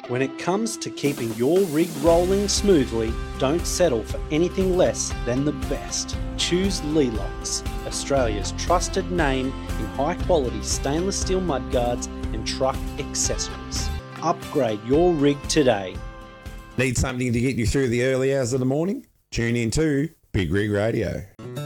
When it comes to keeping your rig rolling smoothly, don't settle for anything less than the best. Choose Lelox, Australia's trusted name in high-quality stainless steel mudguards and truck accessories. Upgrade your rig today. Need something to get you through the early hours of the morning? Tune in to Big Rig Radio.